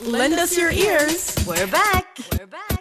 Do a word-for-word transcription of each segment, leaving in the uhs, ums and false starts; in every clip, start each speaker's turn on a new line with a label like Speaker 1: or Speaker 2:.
Speaker 1: Lend us your ears.
Speaker 2: We're back. We're back.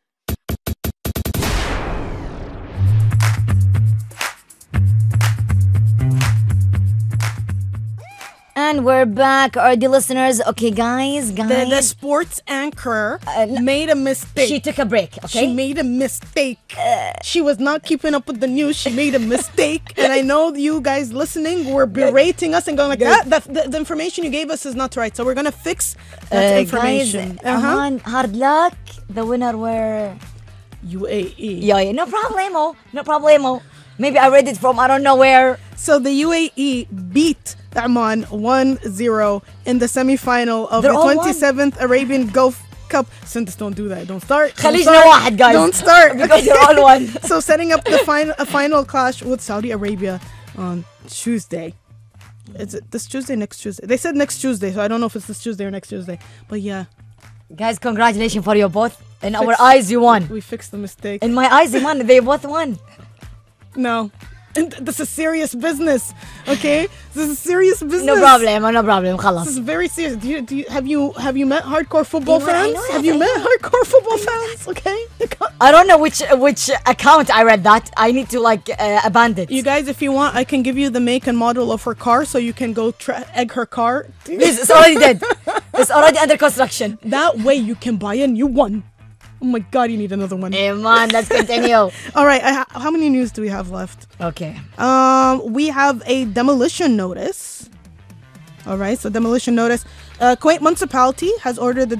Speaker 2: And we're back, our dear listeners. Okay, guys, guys.
Speaker 1: The, the sports anchor
Speaker 2: Uh, no.
Speaker 1: made a mistake.
Speaker 2: She took a break, okay?
Speaker 1: She made a mistake. She was not keeping up with the news. She made a mistake. And I know you guys listening were berating us and going like, that, that the, the information you gave us is not right. So we're going to fix that
Speaker 2: Uh,
Speaker 1: information.
Speaker 2: Guys, uh-huh. Hard luck. The winner were...
Speaker 1: U A E.
Speaker 2: Yeah, yeah, no problemo. No problemo. Maybe I read it from I don't know where.
Speaker 1: So the U A E beat Oman one zero in the semifinal of
Speaker 2: They're
Speaker 1: the
Speaker 2: all won.
Speaker 1: twenty-seventh Arabian Gulf Cup. Since don't do that. Don't start. Don't
Speaker 2: خليجنا
Speaker 1: start.
Speaker 2: واحد, guys.
Speaker 1: Don't start.
Speaker 2: Because they're all one.
Speaker 1: So setting up the final a final clash with Saudi Arabia on Tuesday. Is it this Tuesday? Next Tuesday? They said next Tuesday, so I don't know if it's this Tuesday or next Tuesday. But yeah,
Speaker 2: Guys, congratulations for you both. In our
Speaker 1: Fix-
Speaker 2: eyes, you won.
Speaker 1: we fixed the mistake.
Speaker 2: In my eyes, you won. They both won.
Speaker 1: No. And this is serious business, okay? This is serious business.
Speaker 2: No problem. No problem.
Speaker 1: This
Speaker 2: خلاص.
Speaker 1: is very serious. Do you, do you, have you have you met hardcore football
Speaker 2: Yeah, I
Speaker 1: fans?
Speaker 2: know
Speaker 1: Have
Speaker 2: that,
Speaker 1: you
Speaker 2: I
Speaker 1: met
Speaker 2: know.
Speaker 1: hardcore football fans? Okay.
Speaker 2: I don't know which which account I read that. I need to like uh, abandon it.
Speaker 1: You guys, if you want, I can give you the make and model of her car, so you can go tra- egg her car.
Speaker 2: Please, it's already dead. It's already under construction.
Speaker 1: That way, you can buy a new one. Oh my God, you need another one.
Speaker 2: Hey man, let's continue.
Speaker 1: All right, I ha- how many news do we have left?
Speaker 2: Okay.
Speaker 1: Um, we have a demolition notice. All right, so demolition notice. Uh, Kuwait municipality has ordered the